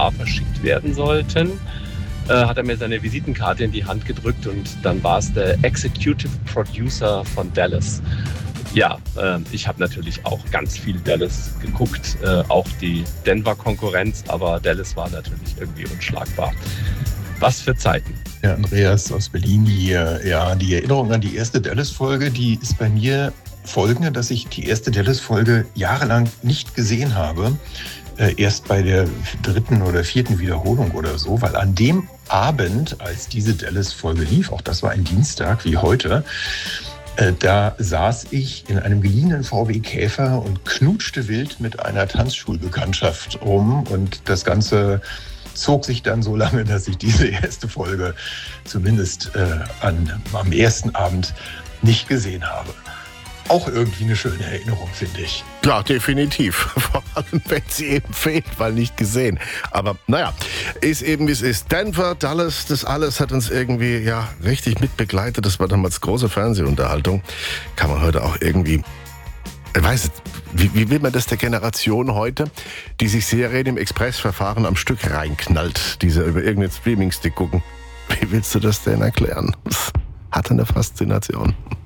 USA verschickt werden sollten, hat er mir seine Visitenkarte in die Hand gedrückt und dann war es der Executive Producer von Dallas. Ja, ich habe natürlich auch ganz viel Dallas geguckt, auch die Denver-Konkurrenz, aber Dallas war natürlich irgendwie unschlagbar. Was für Zeiten. Ja, Andreas aus Berlin hier. Ja, die Erinnerung an die erste Dallas-Folge, die ist bei mir folgende, dass ich die erste Dallas-Folge jahrelang nicht gesehen habe. Erst bei der 3. oder 4. Wiederholung oder so, weil an dem Abend, als diese Dallas-Folge lief, auch das war ein Dienstag wie heute, da saß ich in einem geliehenen VW Käfer und knutschte wild mit einer Tanzschulbekanntschaft rum und das Ganze zog sich dann so lange, dass ich diese erste Folge zumindest am ersten Abend nicht gesehen habe. Auch irgendwie eine schöne Erinnerung, finde ich. Ja, definitiv. Vor allem, wenn sie eben fehlt, weil nicht gesehen. Aber naja, ist eben wie es ist. Denver, Dallas, das alles hat uns irgendwie ja richtig mitbegleitet. Das war damals große Fernsehunterhaltung. Kann man heute auch irgendwie... Ich weiß nicht, wie will man das der Generation heute, die sich Serien im Expressverfahren am Stück reinknallt, die sie über irgendeinen Streaming-Stick gucken? Wie willst du das denn erklären? Das hat eine Faszination.